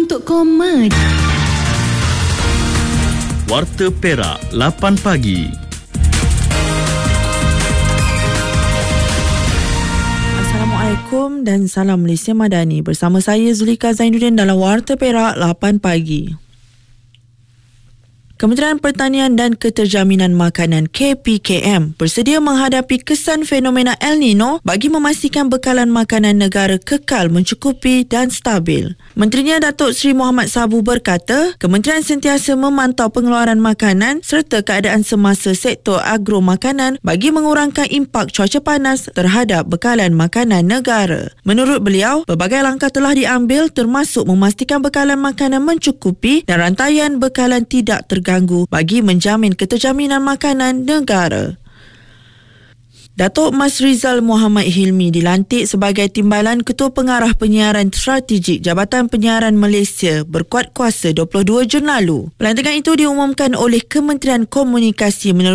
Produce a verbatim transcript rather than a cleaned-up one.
untuk koma. Warta Perak lapan pagi. Assalamualaikum dan salam Malaysia Madani. Bersama saya Zulika Zainuddin dalam Warta Perak lapan pagi. Kementerian Pertanian dan Keterjaminan Makanan K P K M bersedia menghadapi kesan fenomena El Nino bagi memastikan bekalan makanan negara kekal mencukupi dan stabil. Menterinya Datuk Seri Mohamad Sabu berkata, kementerian sentiasa memantau pengeluaran makanan serta keadaan semasa sektor agro makanan bagi mengurangkan impak cuaca panas terhadap bekalan makanan negara. Menurut beliau, berbagai langkah telah diambil termasuk memastikan bekalan makanan mencukupi dan rantaian bekalan tidak terganggu ganggu bagi menjamin keterjaminan makanan negara. Datuk Mas Rizal Muhammad Hilmi dilantik sebagai Timbalan Ketua Pengarah Penyiaran Strategik Jabatan Penyiaran Malaysia berkuat kuasa dua puluh dua Jun lalu. Pelantikan itu diumumkan oleh Kementerian Komunikasi menerusi